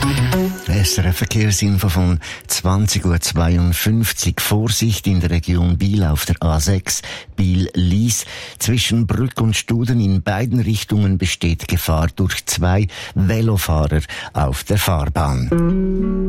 SRF Verkehrsinfo von 20:52 Uhr. Vorsicht in der Region Biel auf der A6 Biel-Lies. Zwischen Brück und Studen in beiden Richtungen besteht Gefahr durch 2 Velofahrer auf der Fahrbahn.